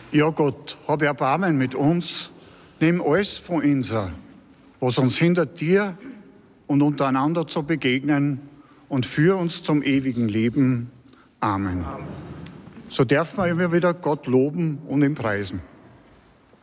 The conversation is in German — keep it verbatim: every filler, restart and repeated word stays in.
Ja Gott, hab Erbarmen mit uns, nimm alles von uns, was uns hindert, dir und untereinander zu begegnen, und führ uns zum ewigen Leben. Amen. Amen. So dürfen wir immer wieder Gott loben und ihn preisen.